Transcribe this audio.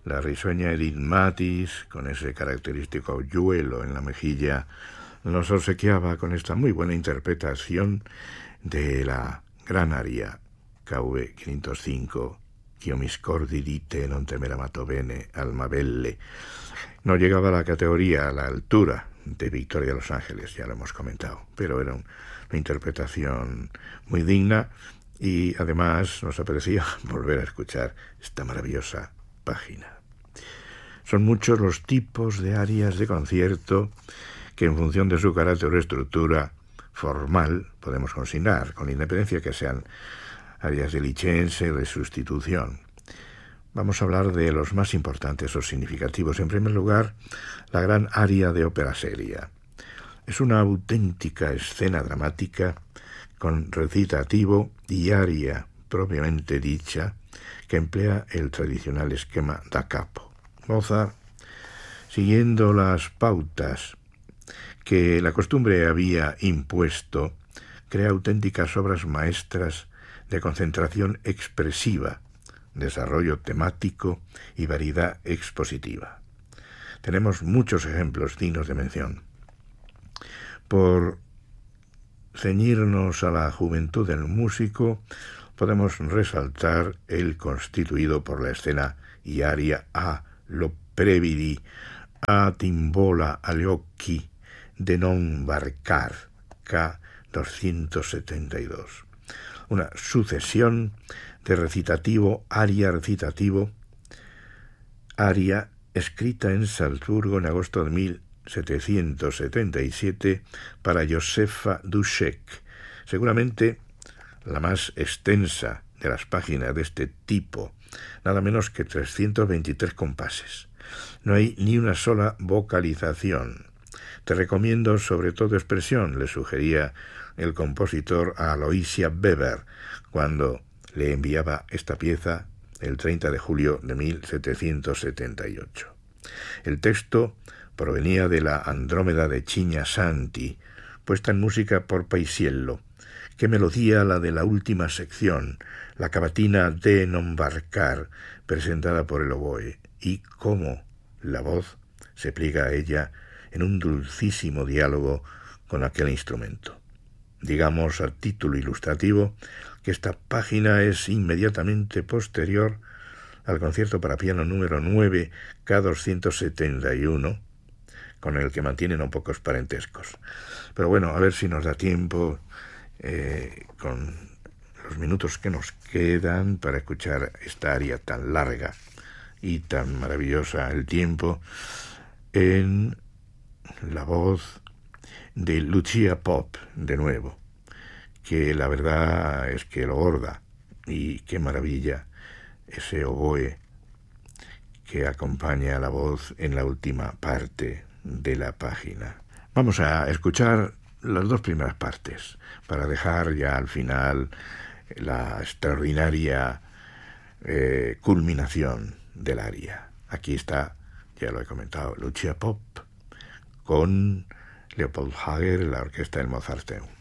La risueña Edith Matis, con ese característico hoyuelo en la mejilla, nos obsequiaba con esta muy buena interpretación de la gran aria KV 505, Ch'io mi scordi di te non te meramato bene, alma belle. No llegaba a la categoría, a la altura de Victoria de los Ángeles, ya lo hemos comentado, pero era una interpretación muy digna y además nos apetecía volver a escuchar esta maravillosa página. Son muchos los tipos de arias de concierto que en función de su carácter o estructura formal podemos consignar, con la independencia que sean arias de license o de sustitución. Vamos a hablar de los más importantes o significativos. En primer lugar, la gran aria de ópera seria. Es una auténtica escena dramática con recitativo y aria propiamente dicha que emplea el tradicional esquema da capo. Mozart, siguiendo las pautas que la costumbre había impuesto, crea auténticas obras maestras de concentración expresiva, desarrollo temático y variedad expositiva. Tenemos muchos ejemplos dignos de mención. Por ceñirnos a la juventud del músico, podemos resaltar el constituido por la escena y aria a lo previdi, a timbola agli occhi de non varcar, K 272. Una sucesión de recitativo, aria, aria escrita en Salzburgo en agosto de 1777 para Josefa Dušek, seguramente la más extensa de las páginas de este tipo, nada menos que 323 compases. No hay ni una sola vocalización. Te recomiendo sobre todo expresión, le sugería el compositor a Aloysia Weber cuando le enviaba esta pieza el 30 de julio de 1778. El texto provenía de la Andrómeda de Cigna Santi, puesta en música por Paisiello. Qué melodía la de la última sección, la cavatina de non varcar, presentada por el oboe, y cómo la voz se pliega a ella en un dulcísimo diálogo con aquel instrumento. Digamos a título ilustrativo que esta página es inmediatamente posterior al concierto para piano número 9 K271, con el que mantienen un pocos parentescos. Pero bueno, a ver si nos da tiempo, con los minutos que nos quedan, para escuchar esta aria tan larga y tan maravillosa, el tiempo, en la voz de Lucia Popp, de nuevo, que la verdad es que lo borda, y qué maravilla ese oboe que acompaña a la voz en la última parte de la página. Vamos a escuchar las dos primeras partes, para dejar ya al final la extraordinaria culminación del aria. Aquí está, ya lo he comentado, Lucia Popp con Leopold Hager, la orquesta del Mozarteum.